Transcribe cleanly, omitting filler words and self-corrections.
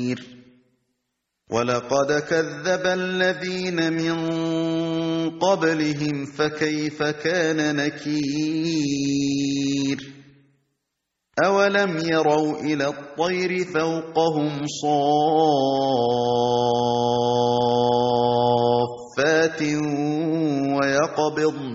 وَلَقَدْ كَذَّبَ الَّذِينَ مِن قَبْلِهِمْ فَكَيْفَ كَانَ نَكِيرِ أَوَلَمْ يَرَوْا إِلَى الطَّيْرِ فَوْقَهُمْ صَافَّاتٍ وَيَقْبِضْنَ